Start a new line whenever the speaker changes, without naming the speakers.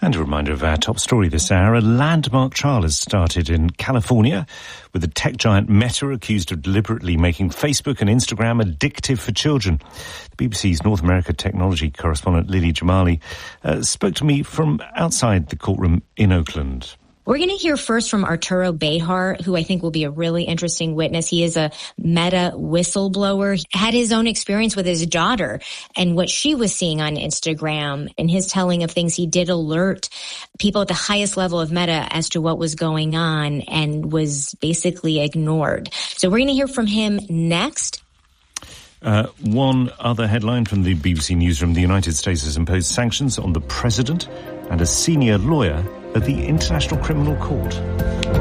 And a reminder of our top story this hour. A landmark trial has started in California with the tech giant Meta accused of deliberately making Facebook and Instagram addictive for children. The BBC's North America technology correspondent Lily Jamali spoke to me from outside the courtroom in Oakland.
We're going to hear first from Arturo Behar, who I think will be a really interesting witness. He is a Meta whistleblower. He had his own experience with his daughter and what she was seeing on Instagram, and his telling of things. He did alert people at the highest level of Meta as to what was going on and was basically ignored. So we're going to hear from him next.
One other headline from the BBC Newsroom: the United States has imposed sanctions on the president and a senior lawyer at the International Criminal Court.